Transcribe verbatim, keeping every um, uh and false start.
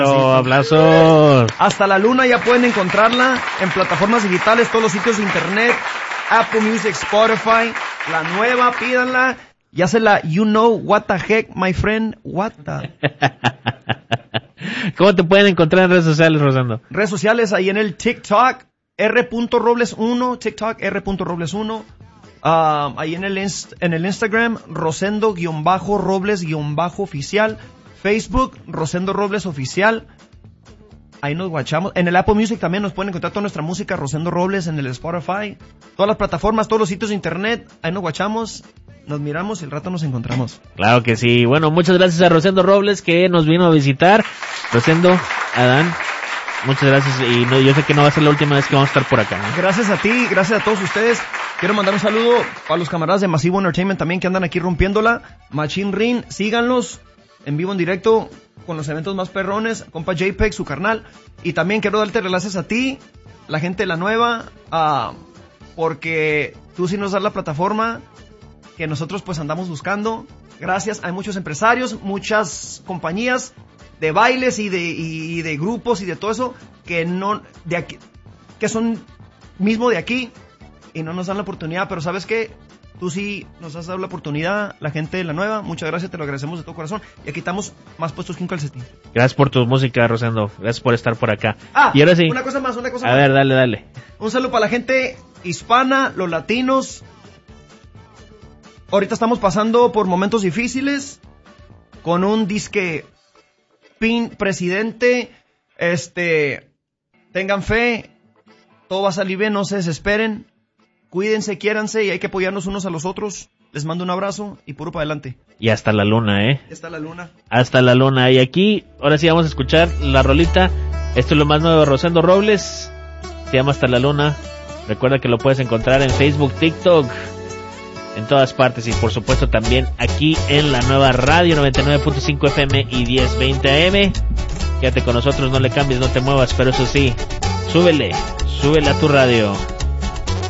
Oh, aplausos. Hasta la Luna ya pueden encontrarla en plataformas digitales, todos los sitios de internet, Apple Music, Spotify, la nueva, pídanla. Ya se la, you know what the heck, my friend, what the... ¿Cómo te pueden encontrar en redes sociales, Rosendo? Redes sociales, ahí en el TikTok, R. Robles uno, TikTok, R. Robles uno. Uh, ahí en el, inst- en el Instagram, Rosendo-Robles-Oficial. Facebook, Rosendo Robles Oficial. Ahí nos guachamos. En el Apple Music también nos pueden encontrar toda nuestra música, Rosendo Robles, en el Spotify. Todas las plataformas, todos los sitios de internet. Ahí nos guachamos, nos miramos y el rato nos encontramos. Claro que sí. Bueno, muchas gracias a Rosendo Robles que nos vino a visitar. Rosendo, Adán, muchas gracias. Y no, yo sé que no va a ser la última vez que vamos a estar por acá, ¿no? Gracias a ti, gracias a todos ustedes. Quiero mandar un saludo a los camaradas de Masivo Entertainment también que andan aquí rompiéndola. Machine Rin, síganlos en vivo, en directo, con los eventos más perrones, compa JPEG, su carnal. Y también quiero darte las gracias a ti, la gente de la nueva, uh, porque tú sí nos das la plataforma que nosotros pues andamos buscando. Gracias, hay muchos empresarios, muchas compañías de bailes y de, y, y de grupos y de todo eso que no, de aquí, que son mismo de aquí y no nos dan la oportunidad, pero ¿sabes qué? Tú sí nos has dado la oportunidad, la gente de la nueva, muchas gracias, te lo agradecemos de todo corazón. Y aquí estamos más puestos que un calcetín. Gracias por tu música, Rosendo. Gracias por estar por acá. Ah, y ahora sí. Una cosa más, una cosa A más. A ver, dale, dale. Un saludo para la gente hispana, los latinos. Ahorita estamos pasando por momentos difíciles con un disque pin presidente. Este, tengan fe, todo va a salir bien, no se desesperen. Cuídense, quiéranse y hay que apoyarnos unos a los otros. Les mando un abrazo y puro para adelante. Y hasta la luna, ¿eh? Hasta la luna. Hasta la luna. Y aquí, ahora sí vamos a escuchar la rolita. Esto es lo más nuevo de Rosendo Robles. Se llama Hasta la Luna. Recuerda que lo puedes encontrar en Facebook, TikTok, en todas partes. Y por supuesto también aquí en la nueva radio noventa y nueve punto cinco F M y diez veinte A M. Quédate con nosotros, no le cambies, no te muevas. Pero eso sí, súbele, súbele a tu radio.